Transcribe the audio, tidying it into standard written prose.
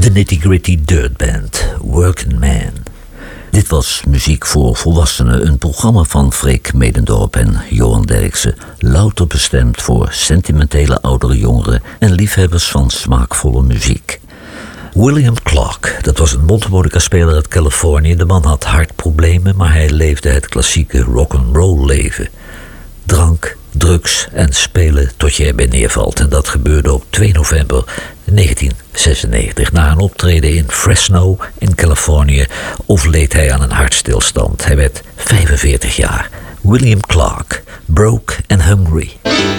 The Nitty Gritty Dirt Band, Working Man. Dit was Muziek voor Volwassenen, een programma van Freek Medendorp en Johan Derksen. Louter bestemd voor sentimentele oudere jongeren en liefhebbers van smaakvolle muziek. William Clark, dat was een mondharmonica-speler uit Californië. De man had hartproblemen, maar hij leefde het klassieke rock'n'roll leven. Drank, drugs en spelen tot je erbij neervalt. En dat gebeurde op 2 november 1996. Na een optreden in Fresno in Californië overleed hij aan een hartstilstand. Hij werd 45 jaar. William Clark, Broke and Hungry.